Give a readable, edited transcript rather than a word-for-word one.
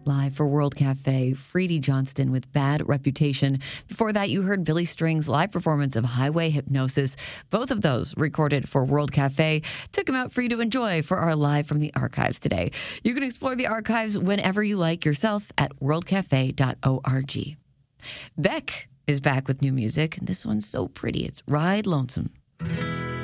live for World Cafe, Freddie Johnston with Bad Reputation. Before that, you heard Billy String's live performance of Highway Hypnosis. Both of those recorded for World Cafe. Took them out for you to enjoy for our Live from the Archives today. You can explore the archives whenever you like yourself at worldcafe.org. Beck is back with new music, and this one's so pretty. It's Ride Lonesome.